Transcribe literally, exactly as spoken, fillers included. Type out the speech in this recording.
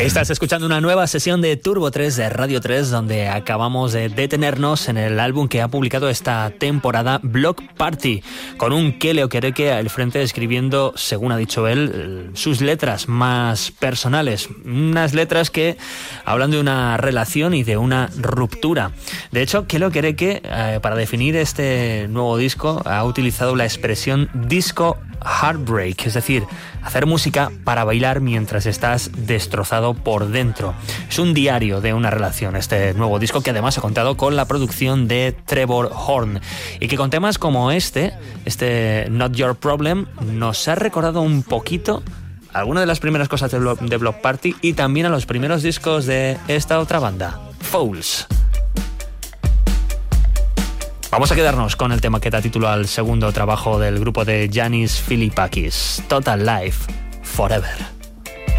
Estás escuchando una nueva sesión de Turbo tres de Radio tres, donde acabamos de detenernos en el álbum que ha publicado esta temporada, Block Party, con un Kele Okereke al frente escribiendo, según ha dicho él, sus letras más personales. Unas letras que hablan de una relación y de una ruptura. De hecho, Kele Okereke, eh, para definir este nuevo disco, ha utilizado la expresión disco heartbreak, es decir, hacer música para bailar mientras estás destrozado por dentro. Es un diario de una relación este nuevo disco, que además ha contado con la producción de Trevor Horn, y que con temas como este, este Not Your Problem, nos ha recordado un poquito algunas de las primeras cosas de Block, de Block Party, y también a los primeros discos de esta otra banda, Fouls. Vamos a quedarnos con el tema que da título al segundo trabajo del grupo de Yanis Philippakis, Total Life Forever.